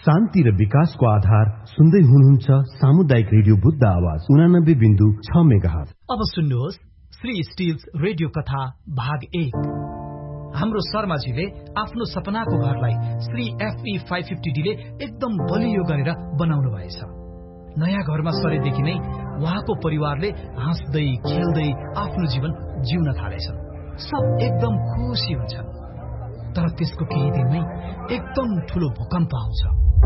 शान्ति र विकासको आधार सुन्दै हुनुहुन्छ सामुदायिक रेडियो बुद्ध आवाज 89.6 मेगाहर्ज। अब सुन्नुहोस् श्री स्टिल्स रेडियो कथा भाग 1। हाम्रो शर्माजीले आफ्नो सपनाको घरलाई श्री FE 550D ले एकदम बलियो गरेर बनाउनु भएछ। नयाँ घरमा सरेदेखि नै उहाँको परिवारले हाँस्दै खेल्दै आफ्नो जीवन जिउन थालेछन्। सब एकदम खुसी हुन्छन्। तर त्यसको केही दिनमै एकदम ठूलो भूकम्प आउँछ।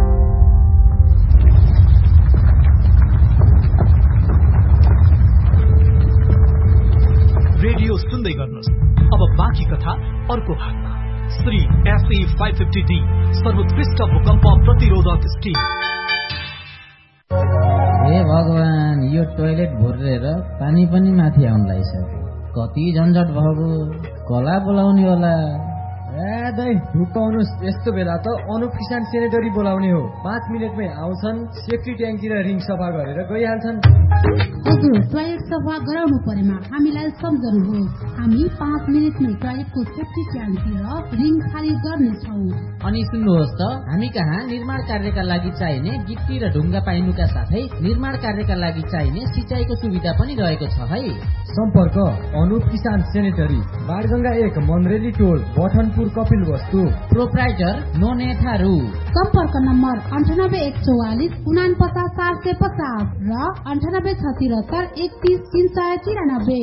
रेडियो सुन्दै गर्नुहोस्। अब बाँकी कथा अर्को भागमा। श्री FE 550D सर्वोत्कृष्ट भूकम्प प्रतिरोधक स्टिल। हे भगवान, यो टोयलेट भुरेर पानी पनि माथि आउन लागिसक्यो। कति झन्झट भएको। कला बोलाउने होला। दाइ ढुकाउनुस्। यस्तो बेला त अनुप किसान सेनेटरी बोलाउने हो। 5 मिनेटमै आउँछन्, सेफ्टी ट्याङ्की र रिङ सफा गरेर गइहाल्छन्। हजुर, टोयलेट सफा गराउनु परेमा हामीलाई सम्झनुहोस्। हामी 5 मिनेटमै टोयलेटको सेफ्टी ट्याङ्की र रिङ खाली गर्नेछौँ। अनि सुन्नुहोस् त, हामी कहाँ निर्माण कार्यका लागि चाहिने गिट्टी र ढुङ्गा पाइनुका साथै निर्माण कार्यका लागि चाहिने सिँचाइको सुविधा पनि रहेको छ है। सम्पर्क अनुप किसान सेनेटरी, बाणगंगा 1 मन्रेली टोल, बठनपुर, कपिल वस्तु। प्रोप्राइटर नोने थारू। सम्पर्क नम्बर 9814 49 750 र 9876 31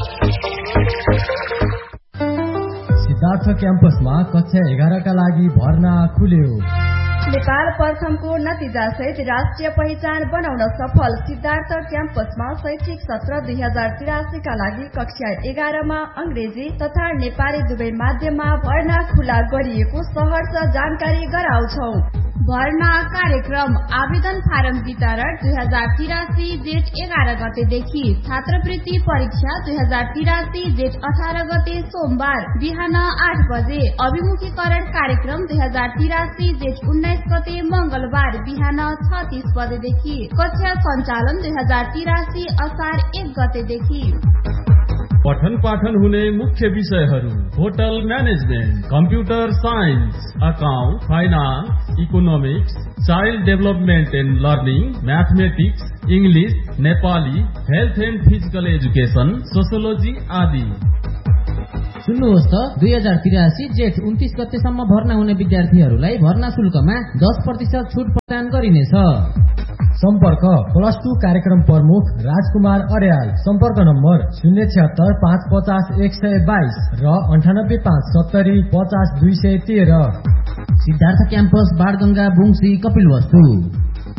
393। सिद्धार्थ क्याम्पसमा कक्षा 11 का लागि भर्ना खुल्यो। नेपाल प्रथमको नतिजा सहित राष्ट्रिय पहिचान बनाउन सफल सिद्धार्थ क्याम्पसमा शैक्षिक सत्र 2083 का लागि कक्षा 11 मा अंग्रेजी तथा नेपाली दुवै माध्यममा भर्ना खुला गरिएको सहर्ष जानकारी गराउँछौ। भर्ना कार्यक्रम आवेदन फारम वितरण 2083 जेठ 11 गतेदेखि। छात्रवृत्ति परीक्षा 2083 जेठ 18 गते सोमबार बिहान 8 बजे। अभिमुखीकरण कार्यक्रम 2083 जेठ 19 गते मंगलबार बिहान 6:30 बजेदेखि। कक्षा सञ्चालन 2083 असार 1 गतेदेखि। पठन पाठन हुने मुख्य विषयहरू: hotel management, computer science, account, finance, economics, child development and learning, mathematics, English, Nepali, health and physical education, sociology आदि। सुन्नुहोस् त, 2083 जेठ 29 गतेसम्म भर्ना हुने विद्यार्थीहरूलाई भर्ना शुल्कमा 10% छुट प्रदान गरिनेछ। सम्पर्क +2 कार्यक्रम प्रमुख राजकुमार अर्याल। सम्पर्क नम्बर 076 550 122 र 98 570 50 213। सिद्धार्थ क्याम्पस, बाणगंगा, बुङसी, कपिल वस्तु।